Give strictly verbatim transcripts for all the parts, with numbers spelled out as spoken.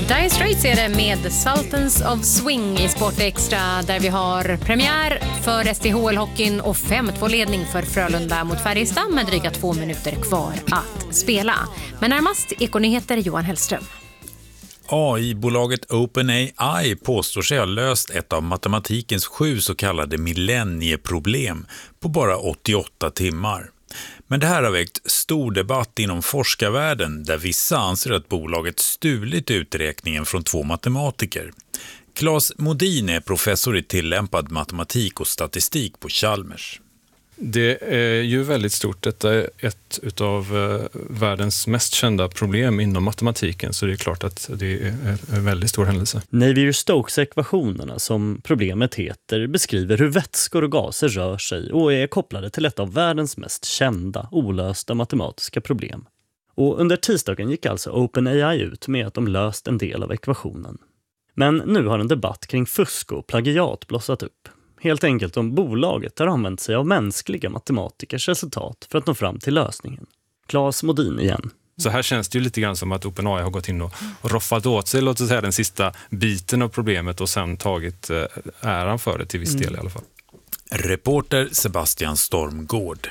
Dire Straits är det med Sultans of Swing i Sport Extra, där vi har premiär för S D H L-hockeyn och fem två ledning för Frölunda mot Färjestad med dryga två minuter kvar att spela. Men närmast Ekonyheter Johan Hellström. A I-bolaget OpenAI påstår sig ha löst ett av matematikens sju så kallade millennieproblem på bara åttioåtta timmar. Men det här har väckt stor debatt inom forskarvärlden, där vissa anser att bolaget stulit uträkningen från två matematiker. Claes Modin är professor i tillämpad matematik och statistik på Chalmers. Det är ju väldigt stort. Detta är ett av världens mest kända problem inom matematiken, så det är klart att det är en väldigt stor händelse. Navier-Stokes-ekvationerna, som problemet heter, beskriver hur vätskor och gaser rör sig och är kopplade till ett av världens mest kända, olösta matematiska problem. Och under tisdagen gick alltså OpenAI ut med att de löst en del av ekvationen. Men nu har en debatt kring fusk och plagiat blossat upp. Helt enkelt om bolaget har använt sig av mänskliga matematikers resultat för att nå fram till lösningen. Claes Modin igen. Så här känns det ju lite grann som att OpenAI har gått in och roffat åt sig, låt oss säga, den sista biten av problemet och sen tagit äran för det till viss del i alla fall. Reporter Sebastian Stormgård.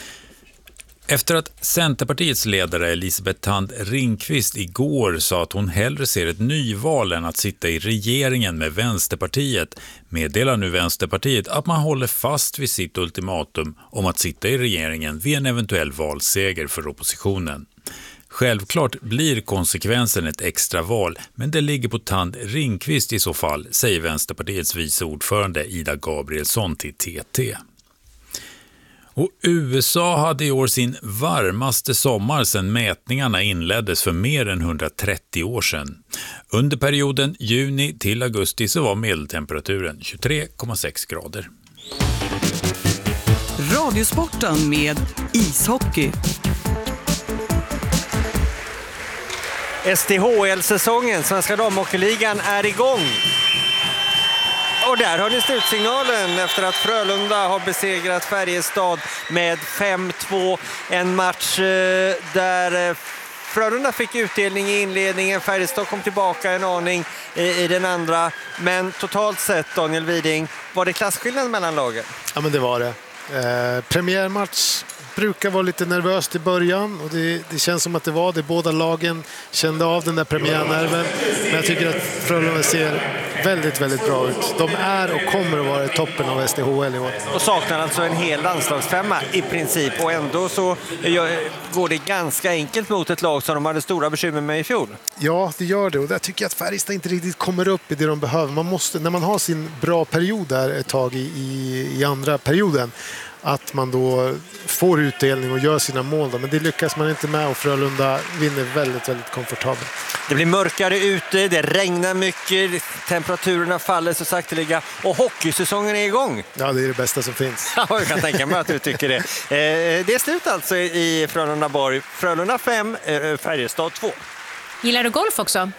Efter att Centerpartiets ledare Elisabeth Thand Ringqvist igår sa att hon hellre ser ett nyval än att sitta i regeringen med Vänsterpartiet, meddelar nu Vänsterpartiet att man håller fast vid sitt ultimatum om att sitta i regeringen vid en eventuell valseger för oppositionen. Självklart blir konsekvensen ett extra val, men det ligger på Thand Ringqvist i så fall, säger Vänsterpartiets vice ordförande Ida Gabrielsson till T T. Och U S A hade i år sin varmaste sommar sedan mätningarna inleddes för mer än hundratrettio år sedan. Under perioden juni till augusti så var medeltemperaturen tjugotre komma sex grader. Radiosporten med ishockey. S D H L-säsongen, Svenska damhockeyligan, är igång. Och där har ni slutsignalen efter att Frölunda har besegrat Färjestad med fem två. En match där Frölunda fick utdelning i inledningen. Färjestad kom tillbaka en aning i den andra. Men totalt sett, Daniel Widing, var det klasskillnad mellan lagen? Ja, men det var det. Eh, premiärmatch brukar vara lite nervöst i början och det, det känns som att det var det. Båda lagen kände av den där premiärnerven, men jag tycker att Frölunda ser väldigt, väldigt bra ut. De är och kommer att vara i toppen av S D H L i år. Och saknar alltså en hel landslagsfemma i princip, och ändå så går det ganska enkelt mot ett lag som de hade stora bekymmer med i fjol. Ja, det gör det, och där tycker jag att Färjestad inte riktigt kommer upp i det de behöver. Man måste, när man har sin bra period där ett tag i, i, i andra perioden, att man då får utdelning och gör sina mål då. Men det lyckas man inte med och Frölunda vinner väldigt, väldigt komfortabelt. Det blir mörkare ute, det regnar mycket, temperaturerna faller så sakteliga och hockeysäsongen är igång. Ja, det är det bästa som finns. Ja, jag kan tänka mig att du tycker det. Eh, det är slut alltså i Frölunda-Borg. Frölunda fem, eh, Färjestad två. Gillar du golf också?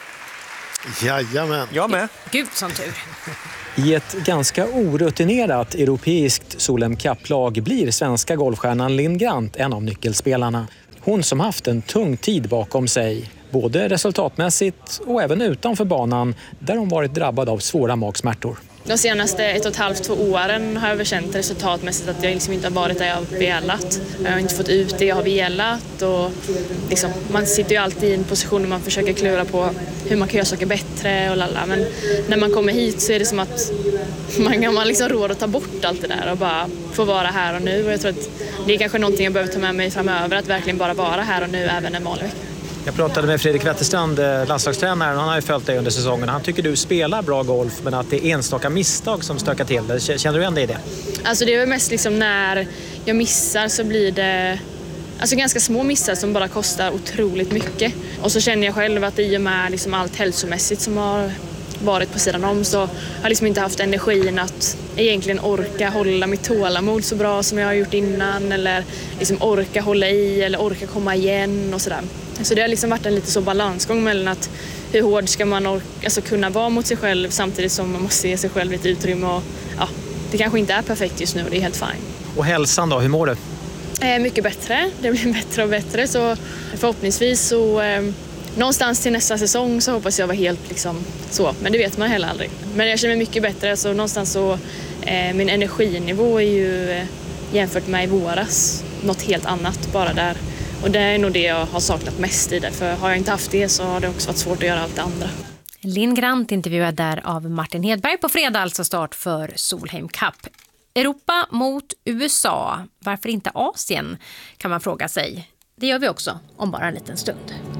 Jajamän. Jag med. Gud, som tur. I ett ganska orutinerat europeiskt Solheim Cup-lag blir svenska golfstjärnan Linn Grant en av nyckelspelarna. Hon som haft en tung tid bakom sig, både resultatmässigt och även utanför banan, där hon varit drabbad av svåra magsmärtor. De senaste ett och ett halvt, två åren har jag väl känt resultatmässigt att jag liksom inte har varit där jag har velat. Jag har inte fått ut det jag har velat. Och liksom, man sitter ju alltid i en position där man försöker klura på hur man kan göra saker bättre och lalla. Men när man kommer hit så är det som att man kan liksom råd att ta bort allt det där och bara få vara här och nu. Och jag tror att det är kanske någonting jag behöver ta med mig framöver, att verkligen bara vara här och nu även en vanlig vecka. Jag pratade med Fredrik Wetterstrand, landslagstränaren, han har ju följt dig under säsongen. Han tycker du spelar bra golf, men att det är enstaka misstag som stökar till det. Känner du igen dig i det? Alltså det är väl mest liksom när jag missar så blir det alltså ganska små missar som bara kostar otroligt mycket. Och så känner jag själv att i och med liksom allt hälsomässigt som har varit på sidan om så har jag liksom inte haft energin att egentligen orka hålla mitt tålamod så bra som jag har gjort innan, eller liksom orka hålla i eller orka komma igen och sådär. Så det har liksom varit en lite så balansgång mellan att hur hård ska man orka, alltså kunna vara mot sig själv samtidigt som man måste ge sig själv lite utrymme, och ja, det kanske inte är perfekt just nu och det är helt fine. Och hälsan då, hur mår du? Eh, mycket bättre, det blir bättre och bättre, så förhoppningsvis så eh, någonstans till nästa säsong så hoppas jag vara helt liksom så, men det vet man heller aldrig. Men jag känner mig mycket bättre, så någonstans så eh, min energinivå är ju eh, jämfört med i våras något helt annat bara där. Och det är nog det jag har saknat mest i det, för har jag inte haft det så har det också varit svårt att göra allt det andra. Linn Grant intervjuad där av Martin Hedberg. På fredag alltså start för Solheim Cup. Europa mot U S A. Varför inte Asien, kan man fråga sig. Det gör vi också om bara en liten stund.